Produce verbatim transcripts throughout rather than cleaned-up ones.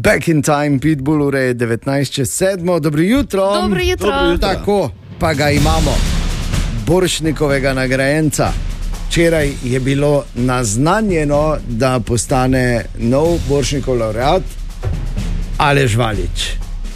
Back in time, Pitbull, ure je devetnajst čez sedmo. Dobro jutro. Dobro jutro. Dobro jutro. Tako, pa ga imamo. Borštnikovega nagrajenca. Včeraj je bilo naznanjeno, da postane nov Borštnikov laureat Aleš Valič.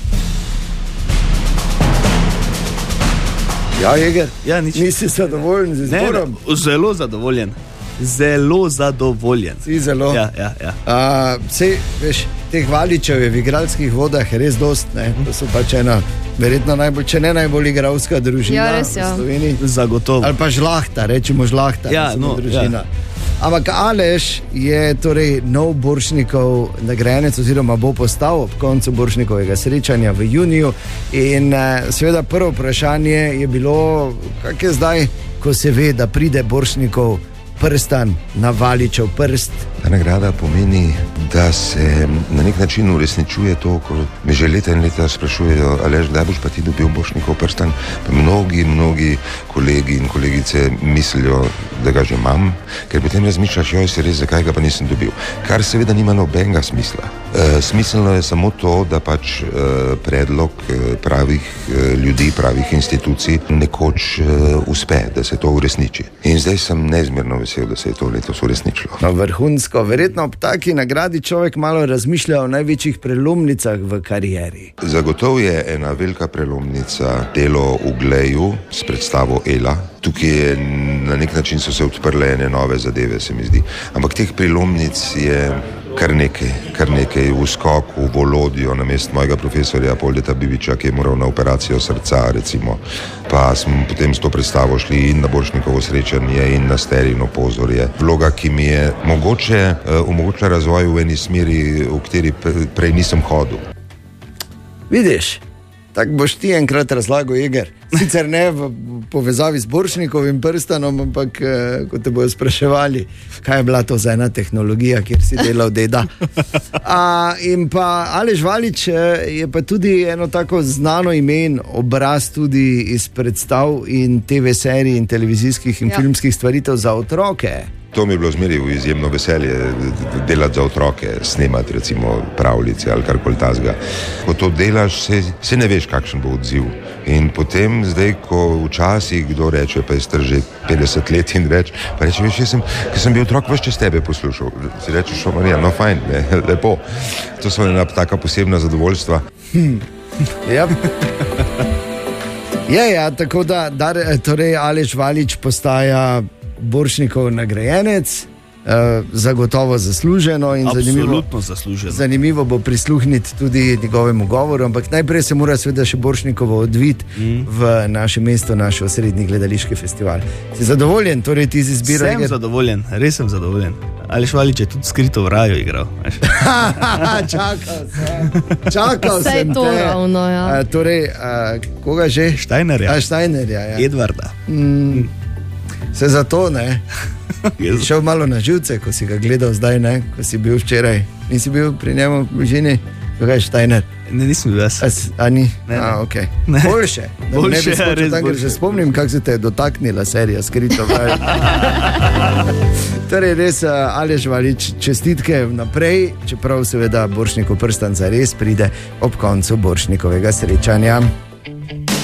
Ja, Jeger, ja, nič. Nisi zadovoljen z izborom? Ne, zelo zadovoljen. Zelo zadovoljen. Si zelo? Ja, ja, ja. Uh, sej, veš, teh Valičev je v igralskih vodah res dost, ne? To so pač ena, verjetno najbolj, če ne najbolj igralska družina ja, res, ja. v Sloveniji. Zagotovo. Ali pa žlahta, rečemo žlahta. Ja, no, družina. Ja. Ampak Aleš je torej nov Borštnikov nagrajenec oziroma bo postal ob koncu Borštnikovega srečanja v juniju in seveda prvo vprašanje je bilo, kak je zdaj, ko se ve, da pride Borštnikov prstan na Valičev prst. Ta nagrada pomeni, da se na nek način uresničuje to, ko me že leta in leta sprašujejo, Aleš, kdaj boš pa ti dobil Borštnikov prstan? Pa mnogi, mnogi kolegi in kolegice mislijo, da ga že imam, ker potem razmišljaš, joj, se res, zakaj ga pa nisem dobil. Kar seveda nima nobenega smisla. E, smiselno je samo to, da pač e, predlog e, pravih e, ljudi, pravih institucij nekoč e, uspe, da se to uresniči. In zdaj sem neizmerno vesel, da se je to letos uresničilo. No, vrhunsko. Verjetno ob taki nagradi človek malo razmišlja o največjih prelomnicah v karieri. Zagotovo je ena velika prelomnica delo v Gleju s predstavo Ela. Tukaj je, na nek način so se odprle ene nove zadeve, se mi zdi. Ampak teh prelomnic je kar nekaj, kar nekaj v skoku, v Volodjo, na mest mojega profesorja Poldeta Bibiča, ki je moral na operacijo srca, recimo. Pa smo potem s to predstavo šli in na Borštnikovo srečanje in na Sterijino pozorje. Vloga, ki mi je mogoče uh, omogočila razvoj v eni smeri, v kateri prej nisem hodil. Vidiš, tako boš ti enkrat razlagal, Jeger. Sicer ne v povezavi z Borštnikovim prstanom, ampak eh, ko te bojo spraševali, kaj je bila to za ena tehnologija, kjer si delal deda. A, in pa Aleš Valič je pa tudi eno tako znano ime in obraz tudi iz predstav in te ve serij in televizijskih in ja. filmskih stvaritev za otroke. To mi je bilo zmeraj izjemno veselje, delati za otroke, snemati recimo pravljice ali karkoli tasga. Ko to delaš, se, se ne veš, kakšen bo odziv. In potem, zdaj, ko včasih kdo reče, pa je star že petdeset let in več, pa reče, veš, jaz sem, ker sem bil otrok, veš, čez tebe poslušal. Si rečeš, o Marija, no fajn, ne, lepo. To so ena taka posebna zadovoljstva. Hm. Ja. Ja, ja, tako da, da torej Aleš Valič postaja Borštnikov nagrajenec, eh, zagotovo zasluženo in zanimivo, zasluženo. zanimivo bo prisluhniti tudi njegovemu govoru, ampak najprej se mora seveda še Borštnikovo odviti mm. v naše mesto, naš osrednji gledališki festival. Si zadovoljen, torej ti z izbiro? Sem zadovoljen, res sem zadovoljen. Aleš Valič je tudi skrito v raju igral. Čakal sem, čakal sem te. To ravno, ja. A, torej, a, koga že? Steinerja. A, Steinerja, ja. Edvarda. Mm. Se zato, ne, šel malo na živce, ko si ga gledal zdaj, ne, ko si bil včeraj. Nisi bil pri njemu v bližini? Kaj je Steiner? Ne, nisem bil jaz. A, a ni? Ne, ne. A, ok. Ne. Boljše. Boljše, ne res tam, boljše. Že spomnim, kako se te je dotaknila serija Skrito. Torej, res, Aleš Valič, čestitke vnaprej, čeprav seveda Borštnikov prstan zares pride ob koncu Borštnikovega srečanja.